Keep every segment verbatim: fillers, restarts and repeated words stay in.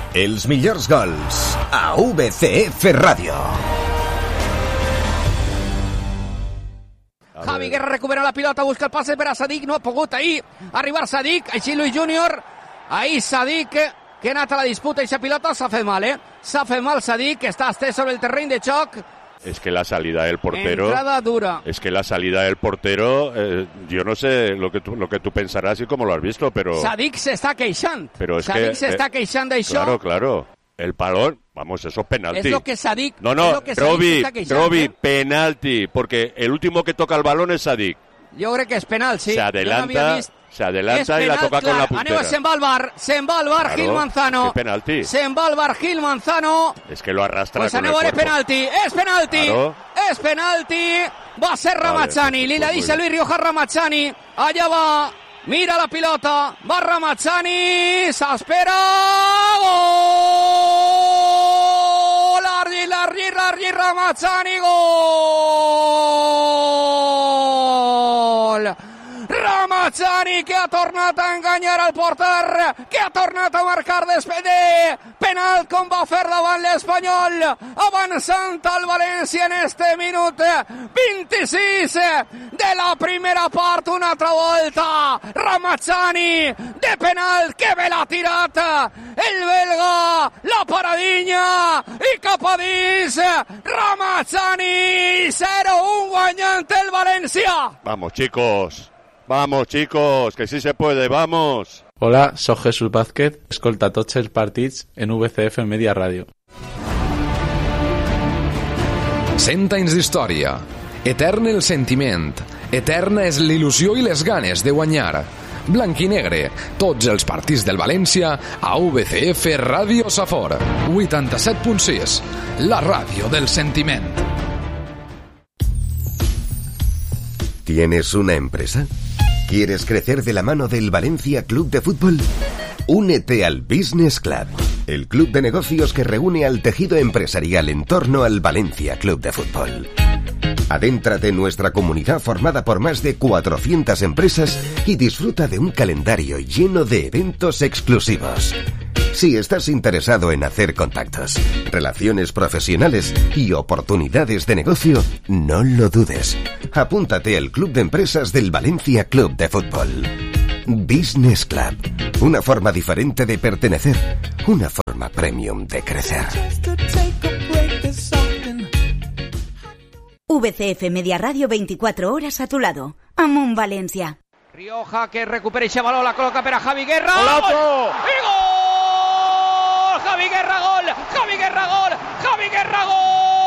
Els millors gols a V C F Ràdio. Javi Guerra recupera la pilota, busca el passe per a Sadik, no ha pogut ahir arribar Sadik, així Luis Júnior, ahir Sadik, que ha anat a la disputa i sa pilota s'ha fet mal, eh? S'ha fet mal Sadik, que està estès sobre el terreny de xoc. Es que la salida del portero... Entrada dura. Es que la salida del portero, eh, yo no sé lo que, tú, lo que tú pensarás y cómo lo has visto, pero... Sadik s'està queixant. Pero es Sadik que, s'està eh, queixant d'això. Claro, claro. El balón, vamos, eso es penalti. Es lo que Sadik... No, no, Robi, Robi, ¿eh? Penalti, porque el último que toca el balón es Sadik. Jo crec que és penal, sí. Se adelanta, se adelanta penal, y la toca clar. con la puntera. Aneu, se'n va al bar, se'n va al bar Claro, Gil Manzano. qué penalti. Se'n va al bar Gil Manzano. Es que lo arrastra Pues con el aneu a veure cuerpo. penalti, és penalti, Claro. és penalti. Va a ser Ramazzani, Vale, li la pues dice muy Luis Rioja Ramazzani. Allá va, mira la pilota, va Ramazzani, s'espera, gol! Largi, largi, largi, Ramazzani, gol! Ramazzani que ha tornat a enganyar al porter, que ha tornat a marcar despedé, penal com va fer davant l'Espanyol, avançant al València en este minut vint-i-sis de la primera part, una altra volta, Ramazzani de penal, que bé l'ha tirat el belga, la paradinha i cap a dins, Ramazzani, zero un guanyant el València. Vamos, chicos. Vamos, chicos, que sí se puede, vamos. Hola, soc Jesús Vázquez, escolta tots els partits en V C F Media Ràdio. Cent anys d'història, etern el sentiment, eterna és l'il·lusió i les ganes de guanyar. Blanc i negre, tots els partits del València a V C F Ràdio Safor, vuitanta-set punt sis, la ràdio del sentiment. ¿Tienes una empresa? ¿Quieres crecer de la mano del Valencia Club de Fútbol? Únete al Business Club, el club de negocios que reúne al tejido empresarial en torno al Valencia Club de Fútbol. Adéntrate en nuestra comunidad formada por más de cuatrocientas empresas y disfruta de un calendario lleno de eventos exclusivos. Si estás interesado en hacer contactos, relaciones profesionales y oportunidades de negocio, no lo dudes. Apúntate al Club de Empresas del Valencia Club de Fútbol. Business Club. Una forma diferente de pertenecer. Una forma premium de crecer. V C F Media Ràdio veinticuatro horas a tu lado. Amunt València. Rioja que recupera ese balón, la coloca para Javi Guerra. ¡Golazo! ¡Y gol! Javi Guerra, gol. Javi Guerra, gol. Javi Guerra, gol.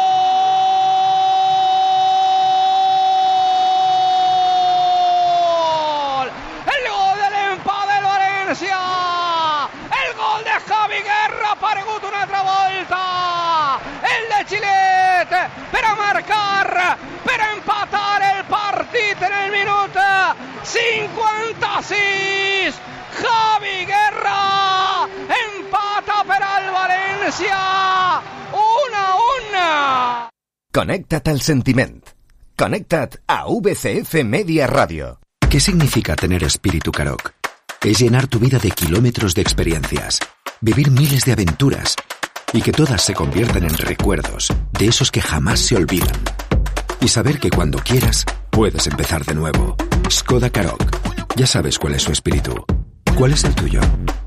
El gol del empate del València. El gol de Javi Guerra, aparegut una altra volta. El de Xilet per a marcar, per a empatar el partit en el minut cinquanta-sis. Javi Guerra empata per al València un a un. Connecta't al sentiment. Connecta't a V C F Media Radio. ¿Qué significa tener espíritu Karoq? Es llenar tu vida de kilómetros de experiencias, vivir miles de aventuras y que todas se conviertan en recuerdos de esos que jamás se olvidan. Y saber que cuando quieras puedes empezar de nuevo. Skoda Karoq. Ya sabes cuál es su espíritu. ¿Cuál es el tuyo?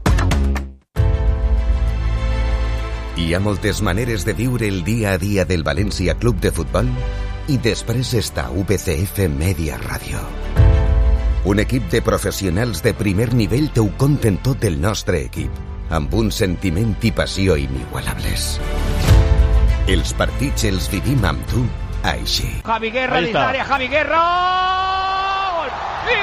Hi ha moltes maneres de viure el dia a dia del València Club de Futbol i després està V C F Media Ràdio. Un equip de professionals de primer nivell t'ho conten tot el nostre equip, amb un sentiment i passió inigualables. Els partits els vivim amb tu així. Javi Guerra, dins l'àrea, Javi Guerra! Gol! I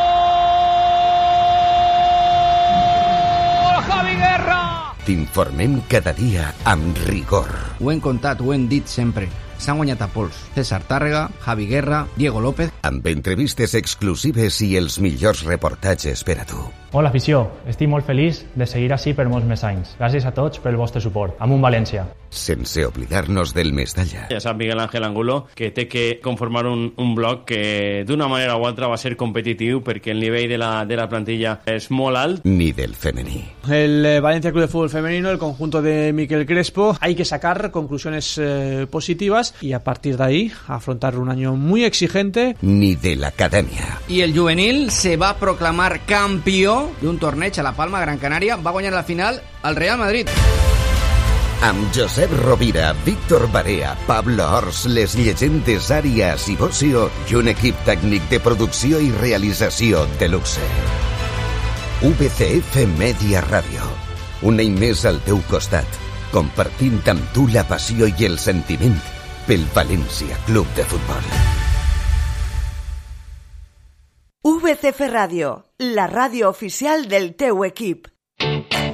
gol! Javi Guerra! T'informem cada dia amb rigor. Ho hem contat, ho hem dit sempre. S'han guanyat a pols. César Tàrrega, Javi Guerra, Diego López. Amb entrevistes exclusives i els millors reportatges per a tu. Hola, afició. Estic molt feliç de seguir així per molts més anys. Gràcies a tots pel vostre suport. Amunt València. Sense oblidar-nos del Mestalla. Ja sap Miguel Ángel Angulo que té que conformar un, un bloc que d'una manera o altra va ser competitiu perquè el nivell de la, de la plantilla és molt alt. Ni del femení. El eh, Valencia Club de Fútbol Femenino, el conjunto de Miquel Crespo, hay que sacar conclusiones eh, positivas y a partir de ahí afrontar un año muy exigente. Ni de la academia. I el juvenil se va proclamar campió d'un torneig a la Palma, Gran Canària. Va guanyar la final al Real Madrid. Amb Josep Rovira, Víctor Barea, Pablo Ors, les llegendes Àrias i Bocio i un equip tècnic de producció i realització de luxe. V C F Media Ràdio. Un any més al teu costat, compartint amb tu la passió i el sentiment pel València Club de Futbol. V C F Ràdio, la ràdio oficial del teu equip.